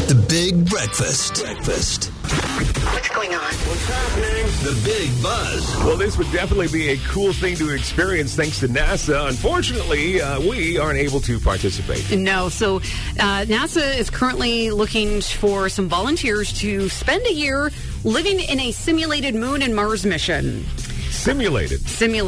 The Big Breakfast. What's going on? What's happening? The Big Buzz. Well, this would definitely be a cool thing to experience thanks to NASA. Unfortunately, we aren't able to participate. No, so NASA is currently looking for some volunteers to spend a year living in a simulated Moon and Mars mission. Simulated.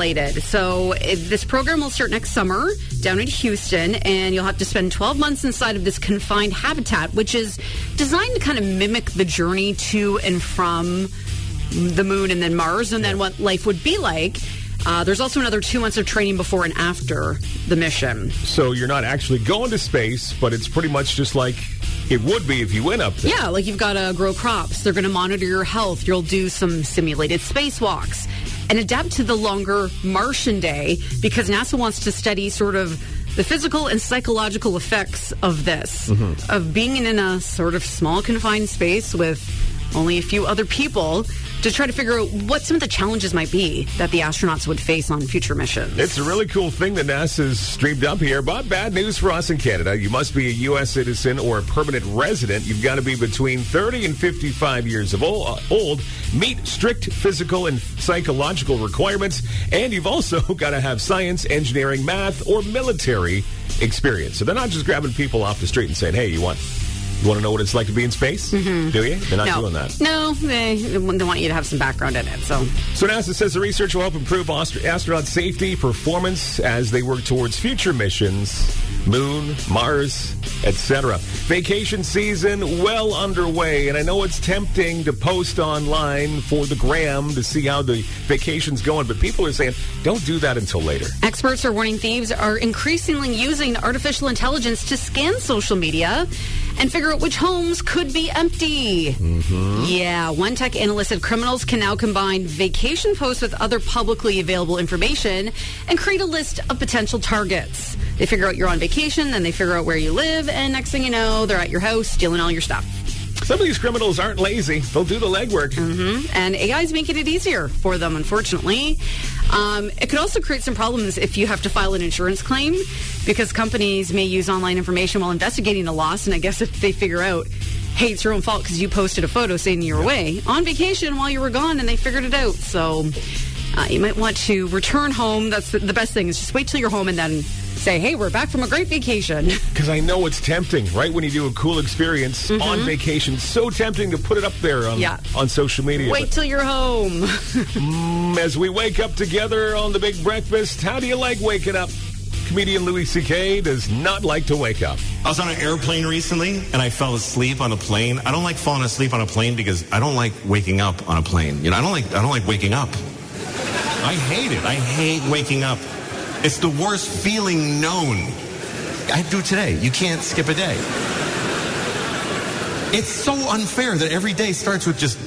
So this program will start next summer down in Houston, and you'll have to spend 12 months inside of this confined habitat, which is designed to kind of mimic the journey to and from the Moon and then Mars, and then what life would be like. There's also another 2 months of training before and after the mission. So you're not actually going to space, but it's pretty much just like it would be if you went up there. Yeah, like you've got to grow crops. They're going to monitor your health. You'll do some simulated spacewalks and adapt to the longer Martian day because NASA wants to study sort of the physical and psychological effects of this, of being in a sort of small confined space with only a few other people to try to figure out what some of the challenges might be that the astronauts would face on future missions. It's a really cool thing that NASA's streamed up here, but bad news for us in Canada. You must be a U.S. citizen or a permanent resident. You've got to be between 30 and 55 years of old, meet strict physical and psychological requirements, and you've also got to have science, engineering, math, or military experience. So they're not just grabbing people off the street and saying, hey, you want to know what it's like to be in space? Do you? They're not doing that. No, they want you to have some background in it. So NASA says the research will help improve astronaut safety, performance as they work towards future missions, Moon, Mars, etc. Vacation season well underway, and I know it's tempting to post online for the gram to see how the vacation's going, but people are saying don't do that until later. Experts are warning thieves are increasingly using artificial intelligence to scan social media and figure out which homes could be empty. Yeah, one tech analyst said criminals can now combine vacation posts with other publicly available information and create a list of potential targets. They figure out you're on vacation, then they figure out where you live, and next thing you know, they're at your house stealing all your stuff. Some of these criminals aren't lazy. They'll do the legwork. And AI is making it easier for them, unfortunately. It could also create some problems if you have to file an insurance claim because companies may use online information while investigating a loss. And I guess if they figure out, hey, it's your own fault because you posted a photo saying you were away on vacation while you were gone and they figured it out. So you might want to return home. That's the best thing is just wait till you're home and then say, hey, we're back from a great vacation. Because I know it's tempting, right? When you do a cool experience on vacation, so tempting to put it up there on social media. Wait till you're home. As we wake up together on the Big Breakfast, how do you like waking up? Comedian Louis C.K. does not like to wake up. I was on an airplane recently, and I fell asleep on a plane. I don't like falling asleep on a plane because I don't like waking up on a plane. You know, I don't like waking up. I hate it. I hate waking up. It's the worst feeling known. I do it today. You can't skip a day. It's so unfair that every day starts with just...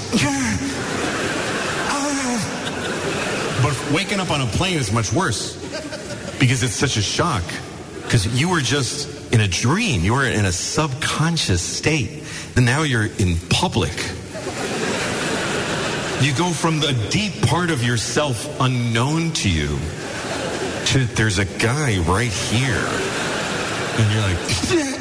But waking up on a plane is much worse because it's such a shock. Because you were just in a dream. You were in a subconscious state. And now you're in public. You go from the deep part of yourself unknown to you to there's a guy right here. And you're like...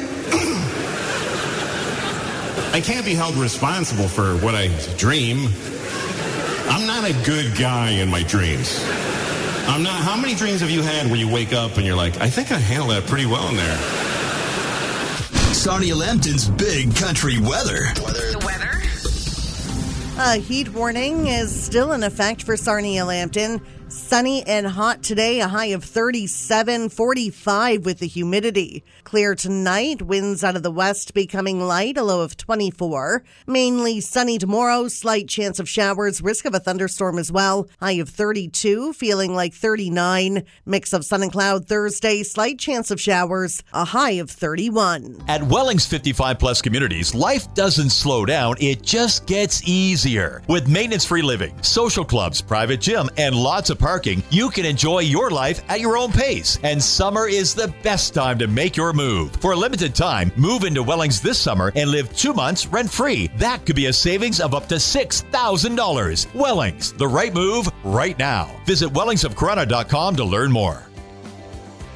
I can't be held responsible for what I dream. I'm not a good guy in my dreams. I'm not. How many dreams have you had where you wake up and you're like, I think I handled that pretty well in there? Sarnia Lambton's Big Country Weather. The weather? A heat warning is still in effect for Sarnia Lambton. Sunny and hot today, a high of 37, 45 with the humidity. Clear tonight, winds out of the west becoming light, a low of 24. Mainly sunny tomorrow, slight chance of showers, risk of a thunderstorm as well. High of 32, feeling like 39. Mix of sun and cloud Thursday, slight chance of showers, a high of 31. At Welling's 55 Plus Communities, life doesn't slow down, it just gets easier. With maintenance-free living, social clubs, private gym, and lots of parking, you can enjoy your life at your own pace. And summer is the best time to make your move. For a limited time, move into Wellings this summer and live 2 months rent-free. That could be a savings of up to $6,000. Wellings, the right move right now. Visit wellingsofcorona.com to learn more.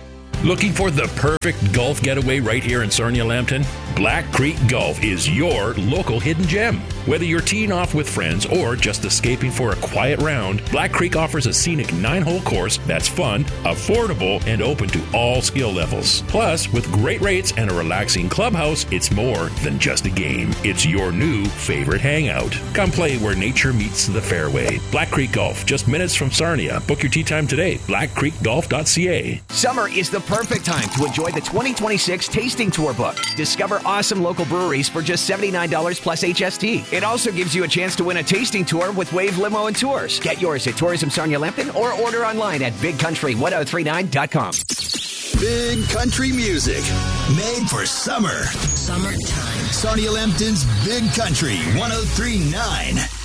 Looking for the perfect golf getaway right here in Sarnia Lambton? Black Creek Golf is your local hidden gem. Whether you're teeing off with friends or just escaping for a quiet round, Black Creek offers a scenic 9-hole course that's fun, affordable, and open to all skill levels. Plus, with great rates and a relaxing clubhouse, it's more than just a game. It's your new favorite hangout. Come play where nature meets the fairway. Black Creek Golf, just minutes from Sarnia. Book your tee time today. blackcreekgolf.ca. Summer is the perfect time to enjoy the 2026 Tasting Tour book. Discover awesome local breweries for just $79 plus HST. It also gives you a chance to win a tasting tour with Wave Limo and Tours. Get yours at Tourism Sarnia Lambton or order online at BigCountry1039.com. Big country music made for summer. Summertime. Sarnia Lambton's Big Country 1039.